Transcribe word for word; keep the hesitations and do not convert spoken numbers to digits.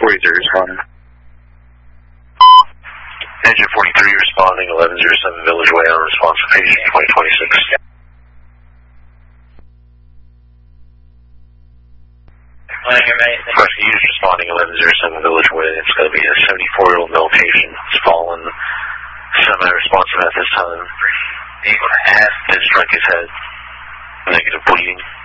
forty-three responding. Engine forty-three responding, eleven oh seven Village Way on response to patient twenty twenty-six. First use responding, eleven oh seven Village Way. It's going to be a seventy-four-year-old male patient. It's fallen, semi-responsive at this time. Has struck his head. Negative bleeding.